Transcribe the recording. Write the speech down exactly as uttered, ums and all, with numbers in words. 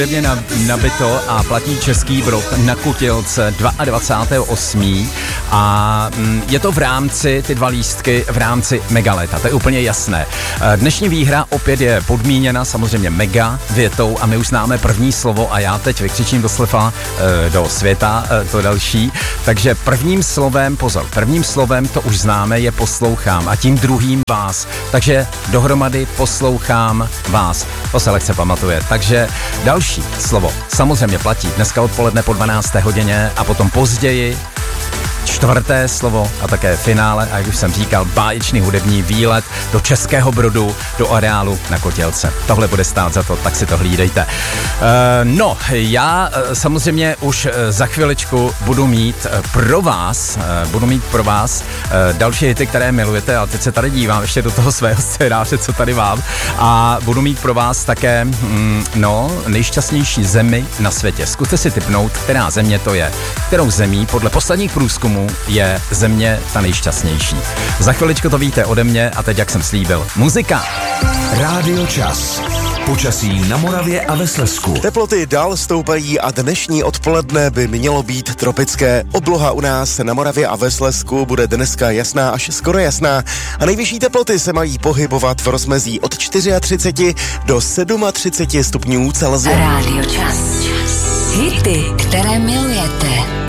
Pevně nabito a platí Český Brod na Kutilce dvacátého druhého osmého a je to v rámci, ty dva lístky v rámci Megaleta, to je úplně jasné. Dnešní výhra opět je podmíněna samozřejmě mega větou a my už známe první slovo a já teď vykřičím do slefa, do světa to další. Takže prvním slovem, pozor, prvním slovem to už známe je poslouchám a tím druhým vás. Takže dohromady poslouchám vás. To se lehce pamatuje. Takže další slovo samozřejmě platí dneska odpoledne po dvanácté hodině a potom později čtvrté slovo a také finále a jak už jsem říkal, báječný hudební výlet do Českého Brodu, do areálu na Kotělce. Tohle bude stát za to, tak si to hlídejte. Uh, no, já uh, samozřejmě už uh, za chviličku budu mít uh, pro vás, uh, budu mít pro vás uh, další hity, které milujete, ale teď se tady dívám ještě do toho svého scénáře, co tady mám a budu mít pro vás také, mm, no, nejšťastnější zemi na světě. Zkuste si tipnout, která země to je. Kterou zemí podle posledních průzkumů je země ta nejšťastnější. Za chviličku to víte ode mě a teď, jak jsem slíbil, muzika. Rádio Čas. Počasí na Moravě a ve Slezsku. Teploty dál stoupají a dnešní odpoledne by mělo být tropické. Obloha u nás na Moravě a ve Slezsku bude dneska jasná až skoro jasná a nejvyšší teploty se mají pohybovat v rozmezí od třicet čtyři do třicet sedm stupňů Celsia. Rádio Čas. Hity, které milujete.